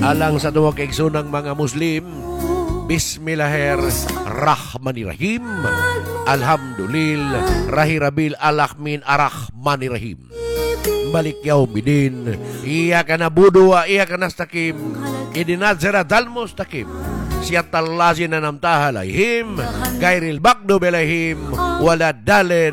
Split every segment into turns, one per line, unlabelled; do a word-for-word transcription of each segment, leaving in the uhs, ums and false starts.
Alang sa tuwag kaigsunang mga Muslim, Bismillahirrahmanirrahim. Alhamdulillah, Rahirabil Alakmin Arahmanirrahim. Balik yaumidin, iya ka na budwa, iya ka na stakim, idinadzera dalmos takim. Siyat talazi na namtahalayhim, gairil bakdo belayhim, wala dalen.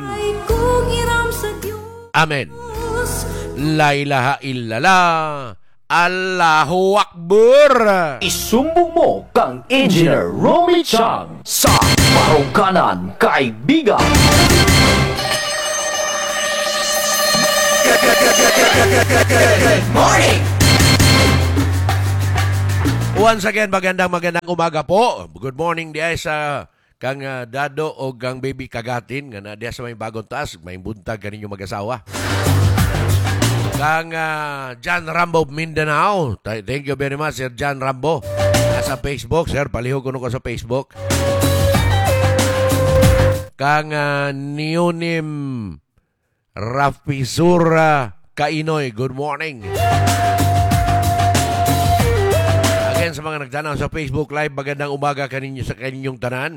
Amen. La ilaha illallah. Allahu Akbar!
Isumbong mo kang Engineer Romy Chang sa Marungkanan Kaibigan. Good morning!
Once again, magandang magandang umaga po. Good morning diay sa kang uh, Dado o kang Baby Kagatin nga na diya sa may bagong taas, may buntag kaninyo mag-asawa. Kang uh, John Rambo Mindanao. Thank you very much, Sir John Rambo. Sa Facebook, Sir. Palihog ko ko sa Facebook. Kang uh, Nionim Rafisura Kainoy. Good morning. Again, sa mga nagtanaw sa Facebook Live, magandang umaga kaninyo sa kaninyong tanan.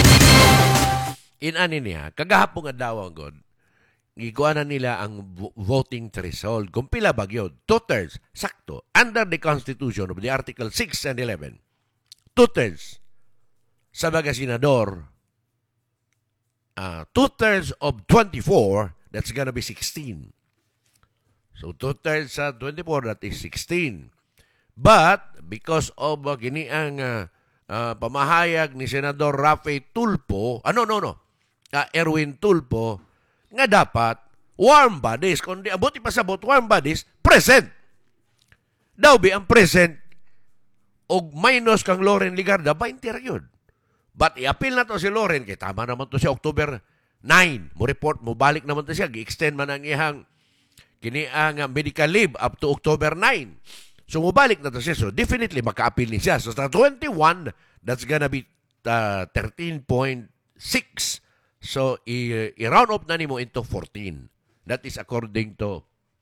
In-ani niya, kagahapong adlaw God. Gikuanan nila ang voting threshold. Kung pila ba yun? Two-thirds. Sakto. Under the Constitution of the Article six and eleven. Two-thirds. Sa mga senador, uh, two-thirds of twenty-four, that's gonna be sixteen. So, two-thirds sa twenty-four, that is sixteen. But, because of uh, giniang uh, uh, pamahayag ni Senador Rafael Tulfo, ano, no, no, uh, Erwin Tulfo, nga dapat warm bodies, kundi abuti pa sa warm bodies, present. Daw bi ang present og minus kang Loren Ligarda, twenty ra yun. But i-appeal na to si Loren, kay tama naman to si October nine. Mo report, mo balik naman to siya, gi-extend man ang ihang kini ang medical leave up to October nine. So mo balik na to siya, so definitely maka-appeal ni siya. So sa twenty-one, that's gonna be uh, thirteen point six. So, i- i-round up na nimo into fourteen. That is according to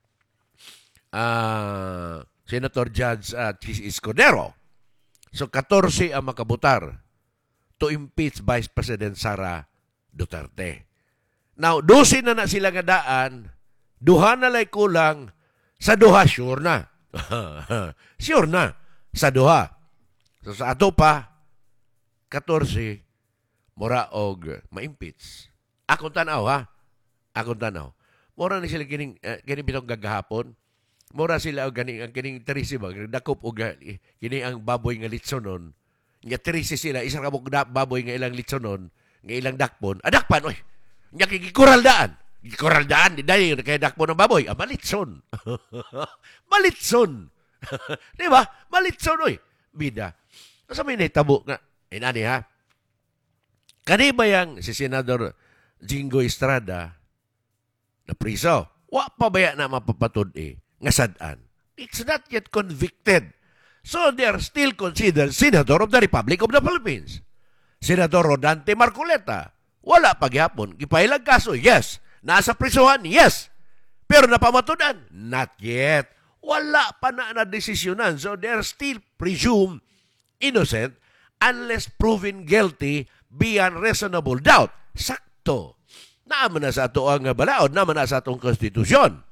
uh, Senator Judge uh, Chis Escudero. So, fourteen ang makabutar to impeach Vice President Sara Duterte. Now, twelve na na sila nga daan, duha na lay kulang, sa duha, sure na. Sure na, sa duha. So, sa ato pa, fourteen, mura og ma-impeach. Akong tanaw, ha? Akong tanaw. Mura ni sila kining, uh, kining bitong gagahapon. Mura sila og ganing, ang kining terisi ba? Dakop og kining ang baboy nga litsonon. Nga terisi sila, isang kabog baboy nga ilang litsonon, nga ilang dakpon. Ah, dakpan, oy! Nga kikikuraldaan. Kikuraldaan, di dahil kaya dakpon ng baboy. Ah, malitson. Malitson. Di ba? Malitson, oy. Bida. Sa may naitabo nga. Inani, ha? Kani ba yang si Senador Jingo Estrada na priso? Wa pa ba na mapapatod eh? Nga sadaan. It's not yet convicted. So they are still considered Senator of the Republic of the Philippines. Senador Rodante Marcoleta, wala paghapon. Ipailang kaso, yes. Nasa prisuhan, yes. Pero napamatudan, not yet. Wala pa na na desisyonan. So they are still presumed innocent unless proven guilty beyond reasonable doubt. Sakto. Naaman na sa ato ang balaod, naaman na sa atong konstitusyon.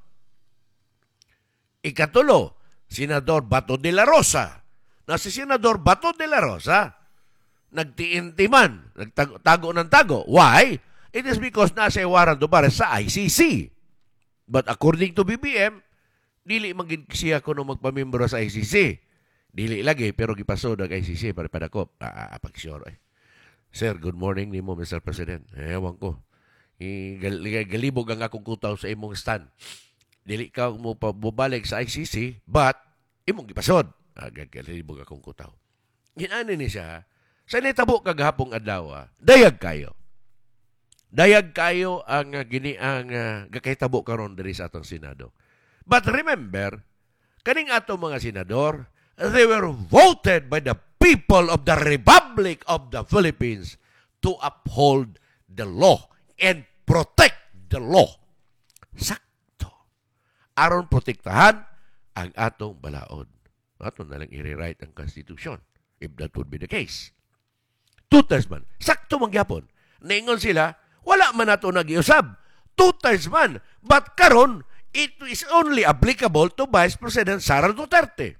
Ikatulo, Senador Bato de la Rosa. Na si Senador Bato de la Rosa, nagtiintiman, nagtago ng tago. Why? It is because nasa warrant of arrest sa I C C. But according to B B M, dili maging siya kuno magpamimbro sa I C C. Dili lagi, pero gipaso ng I C C para padakop. Ah, pag-sure eh. Sir, good morning ni mo, Mister President. Ewan ko. I, gal, galibog ang akong kutaw sa imong stand. Dili ka mo pa bubalik sa I C C, but imong gipasod. Ah, galibog akong kutaw. Ginano ni siya, sa nitabo kagahapong adlaw, dayag kayo. Dayag kayo ang uh, gini ang uh, gakahitabo karon diri sa atong Senado. But remember, kaning atong mga senador, they were voted by the people of the Republic of the Philippines to uphold the law and protect the law. Sakto. Aron protektahan ang atong balaod. ato na lang i-rewrite ang Constitution if that would be the case. Two-thirds man. Sakto mangyapon. Naingon sila, wala man nato nag-iusab. Two-thirds man. But karon, it is only applicable to Vice President Sara Duterte.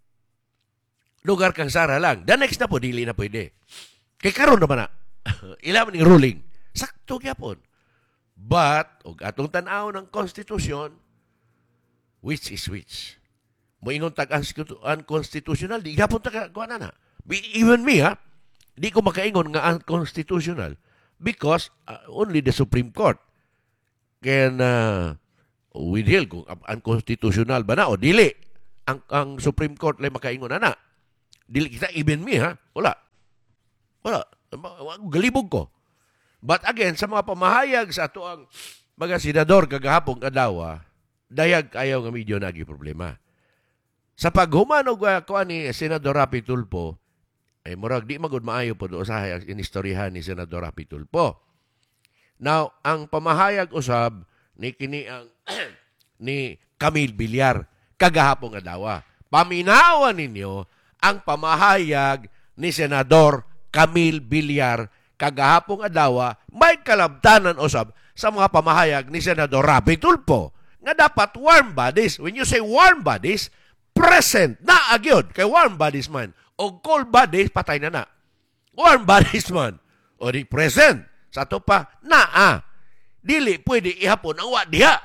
Lugar kang Sara lang. The next na po, dili na pwede. Kay karon naman na. Ilaman ng ruling. Sakto gyapon. But, og atong tanaw ng Constitution, which is which? Moingon tag unconstitutional, di gyapon ta kuan na. Even me, ha? Di ko makaingon nga unconstitutional because uh, only the Supreme Court can uh, withhold kung unconstitutional ba na o dili. Ang, ang Supreme Court lay makaingon na na. Dili kita, even me, ha? Wala. Wala. Galibog ko. But again, sa mga pamahayag sa ato ang mga senador kagahapong kadawa, dayag ayaw nga medyo nagi problema. Sa paghumanog ko ni Senador Rapi Tulfo, ay murag di magud maayo po do usahay ang inistoryahan ni Senador Rapi Tulfo. Now, ang pamahayag usab ni kini ang ni Camille Villar kagahapon nga dawa. Paminawan ninyo ang pamahayag ni Senador Camille Villar kagahapon nga dawa may kalabtanan usab sa mga pamahayag ni Senador Rapi Tulfo nga dapat warm bodies. When you say warm bodies, present na agyod kay warm bodies man. O cold bodies, patay na na. Warm bodies man. O di present. Sa to pa, naa. Dili, pwede ihapon ang wadiha.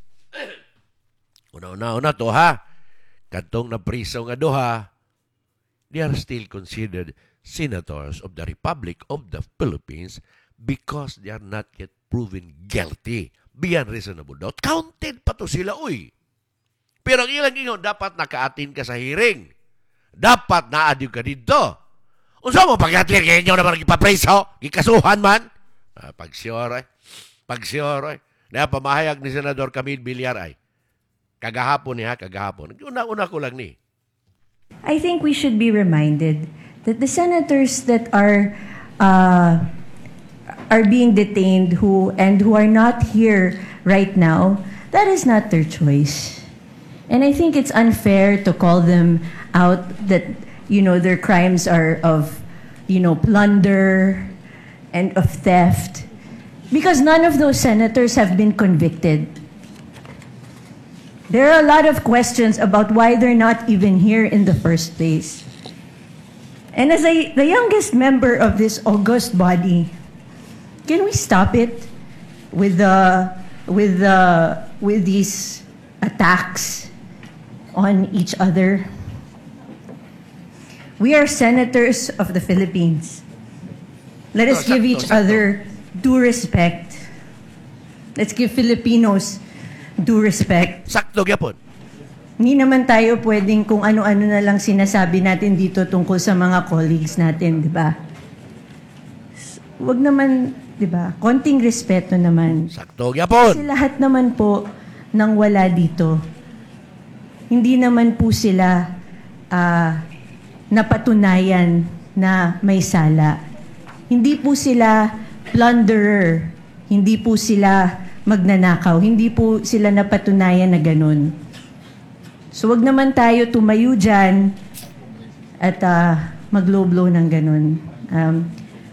Una-una-una to ha. Kantong na priso nga duha, they are still considered senators of the Republic of the Philippines because they are not yet proven guilty. Beyond reasonable doubt. Counted pa to sila, uy. Pero ang ilang ingon, dapat nakaatin ka sa hearing. Dapat na-adyo ka dito. Unsa mo pag-atin kayo nyo naman ipapreso? Ikasuhan man? Ah, pag-sure, eh. Pag-sure, eh. Na pamahayag ni Senador Camille Villar ay. Kagahapon niya, kagahapon. Una-una ko lang ni.
I think we should be reminded that the senators that are uh, are being detained who and who are not here right now, that is not their choice. And I think it's unfair to call them out that, you know, their crimes are of, you know, plunder and of theft. Because none of those senators have been convicted. There are a lot of questions about why they're not even here in the first place. And as a, the youngest member of this august body, can we stop it with the with the with these attacks on each other? We are senators of the Philippines. Let us
No,
give
sakto,
each
sakto.
other due respect. Let's give Filipinos due respect.
Sakto gyapon.
Hindi naman tayo pwedeng kung ano-ano na lang sinasabi natin dito tungkol sa mga colleagues natin, di ba? S- Wag naman, di ba? Konting respeto naman.
Sakto gyapon.
Kasi lahat naman po nang wala dito, hindi naman po sila ah, napatunayan na may sala. Hindi po sila plunderer. Hindi po sila magnanakaw. Hindi po sila napatunayan na ganun. So wag naman tayo tumayo dyan at uh, mag-low-blow ng ganun. Um,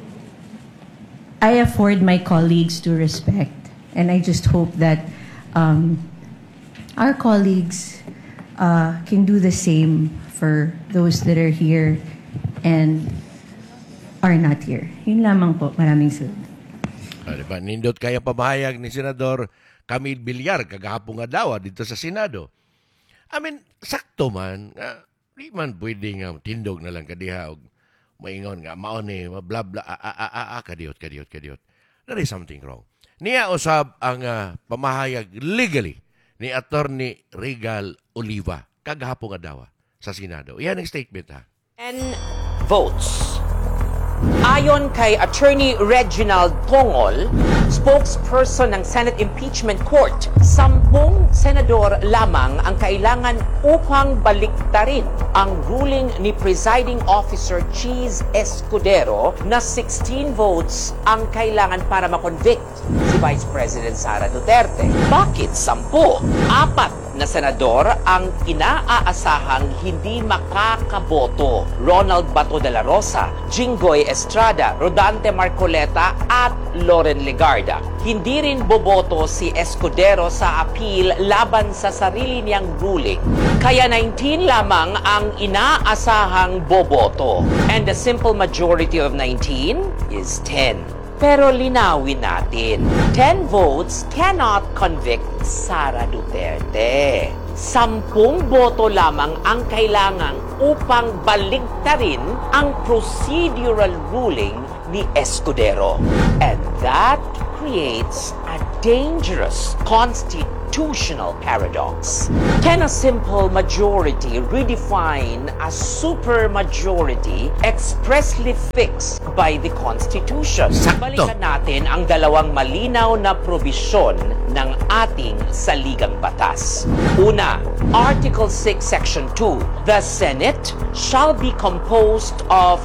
I afford my colleagues to respect. And I just hope that um, our colleagues uh, can do the same for those that are here and are not here. Yun lamang po. Maraming salamat.
Ah, diba? Nindot kaya pamahayag ni Senador Camille Villar kagahapon nga daw dito sa Senado. I mean, sakto man. Nga, di man pwede nga tindog na lang kadiha og maingon nga maon ni bla bla a a a, a, a kadiot kadiot kadiot. There is something wrong. Niya usab ang uh, pamahayag legally ni Attorney Regal Oliva kagahapon nga daw sa Senado. Yan ang statement ha.
ten votes. Ayon kay Attorney Reginald Tongol, spokesperson ng Senate Impeachment Court, sampung senador lamang ang kailangan upang baliktarin ang ruling ni Presiding Officer Cheese Escudero na sixteen votes ang kailangan para makonvict si Vice President Sara Duterte. Bakit sampu? Apat na senador ang inaaasahang hindi makakaboto. Ronald Bato de la Rosa, Jinggoy Estrada, Rodante Marcoleta at Loren Legarda. Hindi rin boboto si Escudero sa appeal laban sa sarili niyang ruling. Kaya nineteen lamang ang inaasahang boboto. And the simple majority of nineteen is ten. Pero linawin natin, ten votes cannot convict Sara Duterte. Sampung boto lamang ang kailangan upang baligtarin ang procedural ruling ni Escudero. And that creates a dangerous constitutional paradox. Can a simple majority redefine a supermajority expressly fixed by the Constitution?
Sakto.
Balikan natin ang dalawang malinaw na probisyon ng ating saligang batas. Una, Article six, Section two. The Senate shall be composed of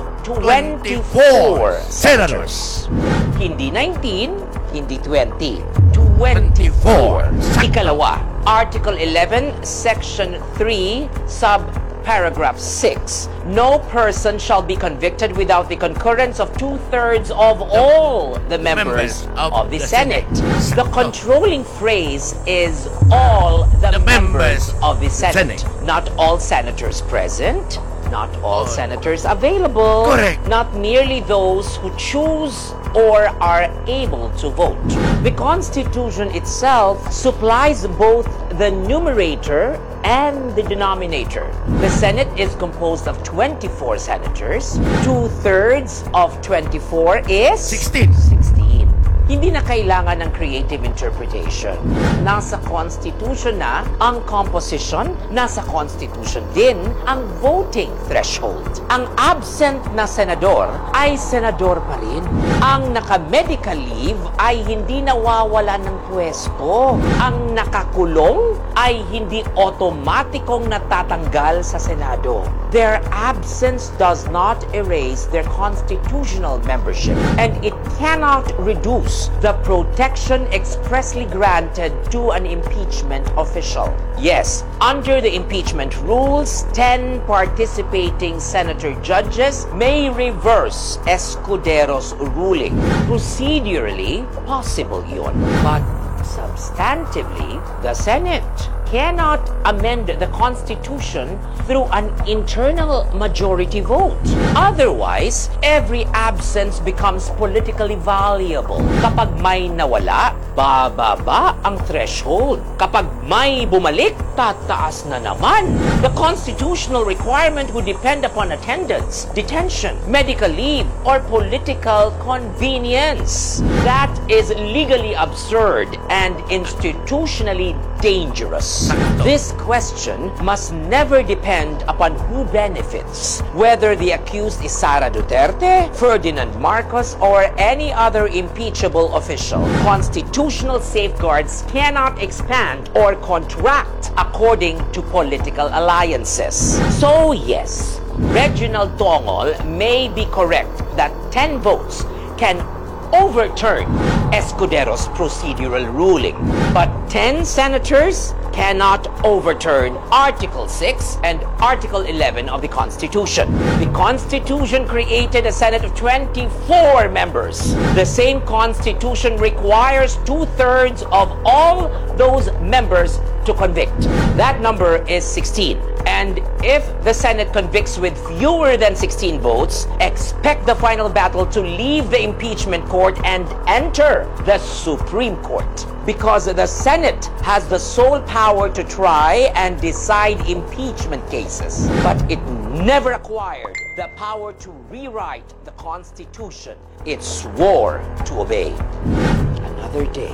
twenty-four senators. Hindi nineteen, hindi twenty. twenty-four. Ikalawa, Article eleven, Section three, sub Paragraph six. No person shall be convicted without the concurrence of two-thirds of all the members,
members of
of the,
the
Senate.
Senate.
The controlling phrase is all the,
The members
members of the Senate.
Senate.
Not all senators present, not all senators available,
Correct.
not merely those who choose or are able to vote. The Constitution itself supplies both the numerator and the denominator. The Senate is composed of twenty-four senators. Two-thirds of twenty-four is
sixteen.
sixteen. Hindi na kailangan ng creative interpretation. Nasa Constitution na ang composition, nasa Constitution din ang voting threshold. Ang absent na senador ay senador pa rin. Ang naka-medical leave ay hindi nawawala ng pwesto. Ang nakakulong ay hindi otomatikong natatanggal sa Senado. Their absence does not erase their constitutional membership, and it cannot reduce the protection expressly granted to an impeachment official. Yes, under the impeachment rules, ten participating senator judges may reverse Escudero's ruling. Procedurally, possible yun. But substantively, the Senate cannot amend the Constitution through an internal majority vote. Otherwise, every absence becomes politically valuable. Kapag may nawala, bababa ang threshold. Kapag may bumalik, tataas na naman. The constitutional requirement would depend upon attendance, detention, medical leave, or political convenience. That is legally absurd and institutionally dangerous. This question must never depend upon who benefits, whether the accused is Sara Duterte, Ferdinand Marcos, or any other impeachable official. Constitutional safeguards cannot expand or contract according to political alliances. So yes, Reginald Tongol may be correct that ten votes can overturn Escudero's procedural ruling. But ten senators cannot overturn Article six and Article eleven of the Constitution. The Constitution created a Senate of twenty-four members. The same Constitution requires two-thirds of all those members to convict. That number is sixteen. And if the Senate convicts with fewer than sixteen votes, expect the final battle to leave the impeachment court and enter the Supreme Court. Because the Senate has the sole power to try and decide impeachment cases. But it never acquired the power to rewrite the Constitution it swore to obey. Another day.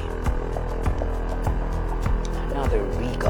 Another regal.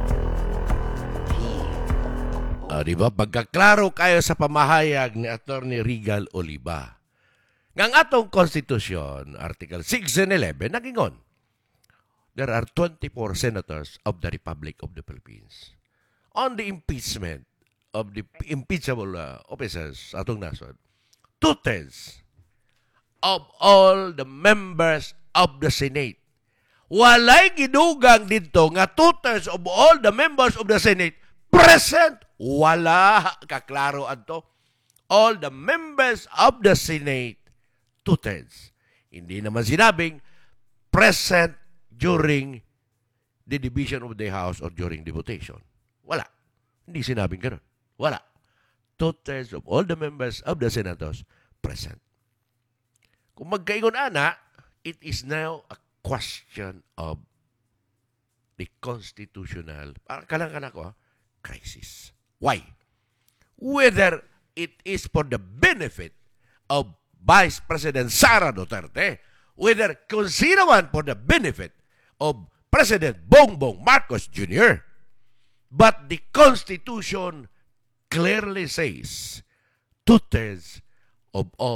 Ah, di ba? Pagkaklaro kayo sa pamahayag ni Attorney Regal Oliva. Ngang atong konstitusyon, Article six and eleven, nagingon. There are twenty-four senators of the Republic of the Philippines. On the impeachment of the impeachable uh, officers atong nasod, two-thirds of all the members of the Senate walay gidugang dito nga two-thirds of all the members of the Senate present. Wala kaklaro adto. All the members of the Senate, two-thirds. Hindi naman sinabing present during the division of the House or during the votation. Wala. Hindi sinabing ganun. Wala. Two-thirds of all the members of the senators present. Kung magkaingon ana, it is now a question of the constitutional, parang kalang-kalang ko, crisis. Why? Whether it is for the benefit of Vice President Sara Duterte, whether consider one for the benefit of President Bongbong Marcos Junior But the Constitution clearly says two-thirds of all